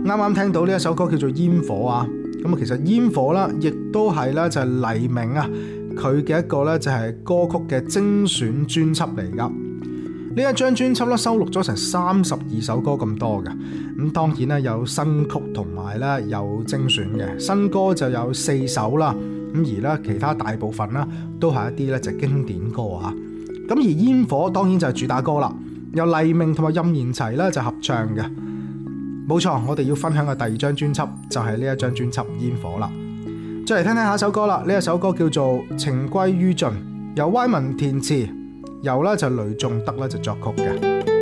啱啱聽到呢一首歌叫做《煙火》啊，咁啊其實《煙火》啦，亦都係咧就係黎明啊佢嘅一個咧就係歌曲嘅精選專輯嚟噶。呢一張專輯咧收錄咗成32首歌咁多嘅，咁當然咧有新曲同埋咧有精選嘅，新歌就有4首啦，咁而咧其他大部分啦都係一啲咧就經典歌啊。咁而煙火當然就係主打歌啦，由黎明同埋任賢齊咧就合唱嘅。冇錯，我哋要分享嘅第二張專輯就係呢一張專輯《煙火》啦。再嚟聽聽下一首歌啦，呢一首歌叫做《情歸於盡》，由歪文填詞，由咧就雷頌德咧就作曲嘅。